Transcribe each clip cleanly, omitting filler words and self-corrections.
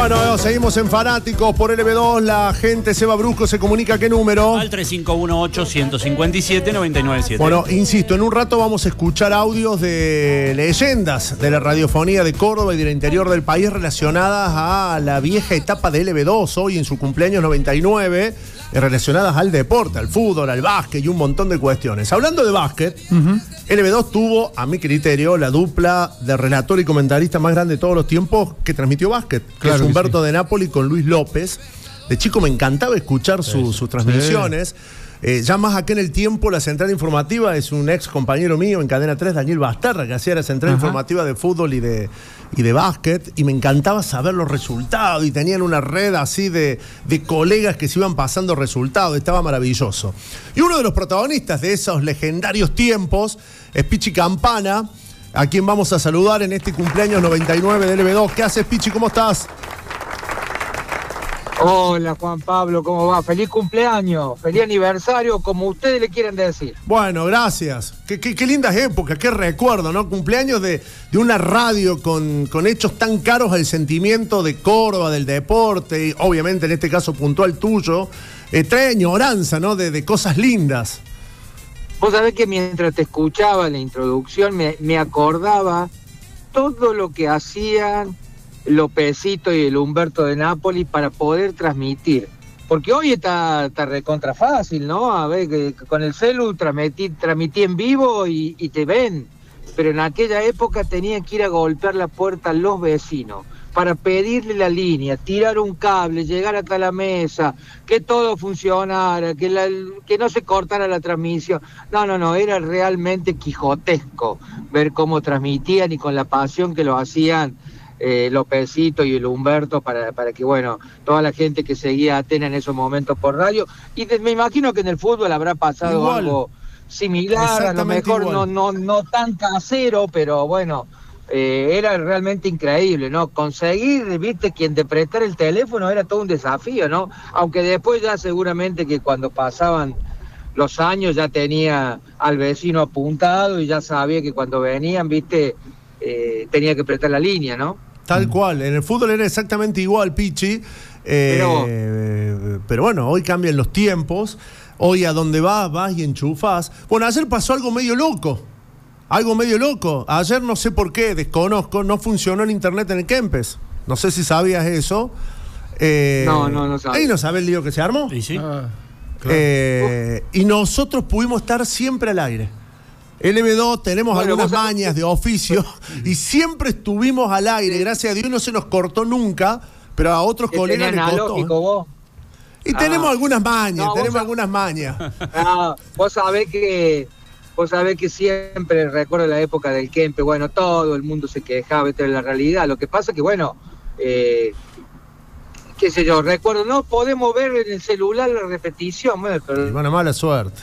Bueno, seguimos en Fanáticos por LB2. La gente, Seba Brusco, se comunica ¿a qué número? Al 3518-157-997. Bueno, insisto, en un rato vamos a escuchar audios de leyendas de la radiofonía de Córdoba y del interior del país relacionadas a la vieja etapa de LB2, hoy en su cumpleaños 99, relacionadas al deporte, al fútbol, al básquet y un montón de cuestiones. Hablando de básquet, LB2 tuvo, a mi criterio, la dupla de relator y comentarista más grande de todos los tiempos que transmitió básquet, que es Humberto de Napoli con Luis López. De chico me encantaba escuchar sus transmisiones. Ya más acá en el tiempo, la central informativa es un ex compañero mío en Cadena 3, Daniel Bastarra, que hacía la central informativa de fútbol y de básquet, y me encantaba saber los resultados, y tenían una red así de colegas que se iban pasando resultados, estaba maravilloso. Y uno de los protagonistas de esos legendarios tiempos es Pichi Campana, a quien vamos a saludar en este cumpleaños 99 de LB2. ¿Qué haces, Pichi? ¿Cómo estás? Hola Juan Pablo, ¿cómo va? Feliz cumpleaños, feliz aniversario, como ustedes le quieran decir. Bueno, gracias. Qué lindas épocas, qué recuerdo, ¿no? Cumpleaños de una radio con hechos tan caros al sentimiento de Córdoba, del deporte, y obviamente en este caso puntual tuyo. Trae añoranza, ¿no? De cosas lindas. Vos sabés que mientras te escuchaba la introducción me acordaba todo lo que hacían Lopecito y el Humberto de Napoli para poder transmitir. Porque hoy está recontra fácil, ¿no? A ver, que con el celu transmití en vivo y te ven. Pero en aquella época tenían que ir a golpear la puerta a los vecinos para pedirle la línea, tirar un cable, llegar hasta la mesa, que todo funcionara, que no se cortara la transmisión. No, era realmente quijotesco ver cómo transmitían y con la pasión que lo hacían Lopecito y el Humberto para que, bueno, toda la gente que seguía a Atena en esos momentos por radio. Y me imagino que en el fútbol habrá pasado igual, algo similar, a lo mejor no tan casero, pero bueno, era realmente increíble, ¿no? Conseguir, viste, quien te prestara el teléfono era todo un desafío, ¿no? Aunque después ya seguramente que cuando pasaban los años ya tenía al vecino apuntado y ya sabía que cuando venían, viste, tenía que prestar la línea, ¿no? Tal cual, en el fútbol era exactamente igual, Pichi, pero bueno, hoy cambian los tiempos, hoy a donde vas y enchufás. Bueno, ayer pasó algo medio loco, ayer no sé por qué, desconozco, no funcionó el internet en el Kempes, no sé si sabías eso. No sabía. ¿Y no sabés el lío que se armó? Sí. Claro. Y nosotros pudimos estar siempre al aire. LB2 tenemos algunas mañas de oficio y siempre estuvimos al aire, gracias a Dios no se nos cortó nunca, pero a otros colegas les costó. Vos. Y tenemos algunas mañas, algunas mañas. Vos sabés que siempre recuerdo la época del Kempe, bueno, todo el mundo se quejaba de la realidad, lo que pasa que bueno, qué sé yo, recuerdo, no podemos ver en el celular la repetición, pero y bueno, mala suerte.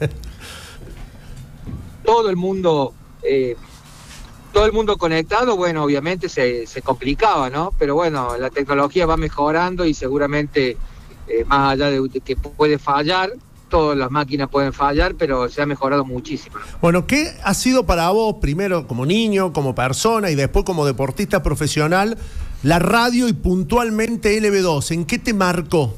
todo el mundo conectado, bueno, obviamente se complicaba, ¿no? Pero bueno, la tecnología va mejorando y seguramente más allá de que puede fallar, todas las máquinas pueden fallar, pero se ha mejorado muchísimo. Bueno, ¿qué ha sido para vos, primero como niño, como persona y después como deportista profesional, la radio y puntualmente LB2? ¿En qué te marcó?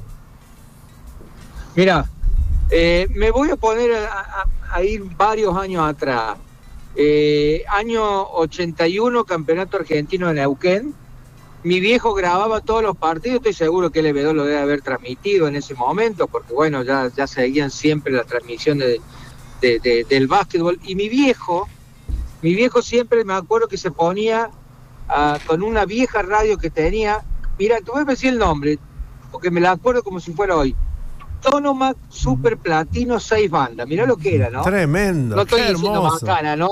Mira, me voy a poner a ir varios años atrás. Año 81, Campeonato Argentino de Neuquén. Mi viejo grababa todos los partidos, estoy seguro que LB2 lo debe haber transmitido en ese momento, porque bueno, ya seguían siempre las transmisiones del básquetbol. Y mi viejo siempre me acuerdo que se ponía con una vieja radio que tenía, mira, te voy a decir el nombre, porque me la acuerdo como si fuera hoy. Tonomac Super Platino 6 bandas, mirá lo que era, ¿no? Tremendo, no estoy qué diciendo hermoso. macana, ¿no?